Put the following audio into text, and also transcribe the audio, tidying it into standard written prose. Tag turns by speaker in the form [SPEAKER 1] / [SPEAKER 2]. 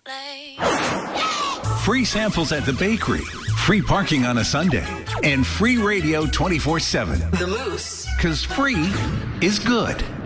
[SPEAKER 1] Free samples at the bakery, free parking on a Sunday, and free radio 24/7.
[SPEAKER 2] The Moose.
[SPEAKER 1] 'Cause free is good.